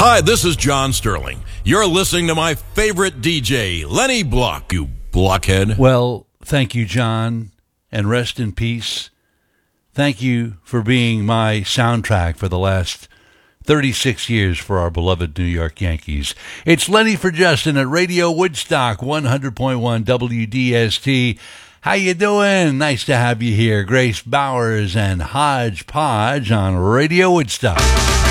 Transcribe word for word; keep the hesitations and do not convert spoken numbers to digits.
Hi, this is John Sterling. You're listening to my favorite D J, Lenny Block, you blockhead. Well, thank you, John, and rest in peace. Thank you for being my soundtrack for the last thirty-six years for our beloved New York Yankees. It's Lenny for Justin at Radio Woodstock, one hundred point one W D S T. How you doing? Nice to have you here. Grace Bowers and Hodgepodge on Radio Woodstock.